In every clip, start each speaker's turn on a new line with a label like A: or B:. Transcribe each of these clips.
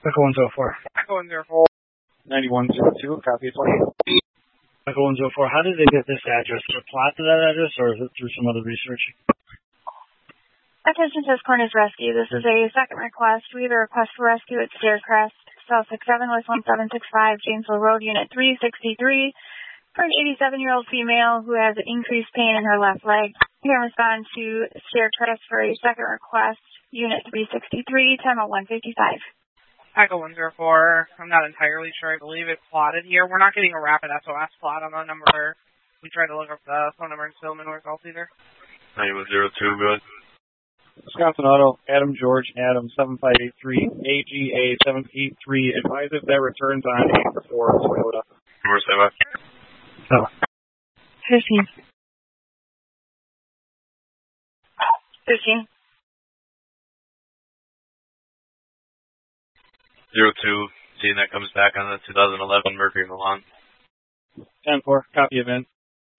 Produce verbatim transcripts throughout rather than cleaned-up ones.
A: Echo one zero four.
B: Echo one zero four.
C: ninety-one zero two, copy of twenty.
A: Echo one zero four, how did they get this address? Is there a plot to that address, or is it through some other research?
D: Attention to Corners Rescue. This is a second request. We have a request for rescue at Staircrest, South six seven West one seven six five, Janesville Road, Unit three sixty-three, for an eighty-seven-year-old female who has increased pain in her left leg. You can respond to Staircrest for a second request, Unit three sixty-three, time at one fifty-five.
B: Echo one zero four. I'm not entirely sure. I believe it's plotted here. We're not getting a rapid S O S plot on the number. We tried to look up the phone number and still no results either.
E: ninety-one zero two, good.
C: Wisconsin Auto, Adam George, Adam seven five eight three, A G A seven eight three. Advise if that returns on eight four Toyota.
E: Number seven.
A: Oh.
D: Fifteen. Fifteen.
E: Zero two. Seeing that comes back on the two thousand eleven Mercury Milan.
C: ten four, copy of in.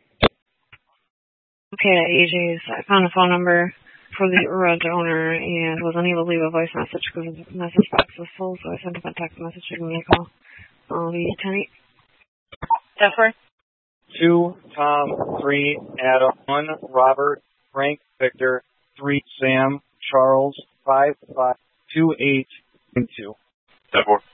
F: Okay, A J's. I found a phone number for the red owner and was unable to leave a voice message because the message box was full, so I sent him a text message to give me a call. I'll be ten eight.
D: ten four.
C: two, Tom, three, Adam, one, Robert, Frank, Victor, three, Sam, Charles, five, five, two, eight, and two.
E: ten four.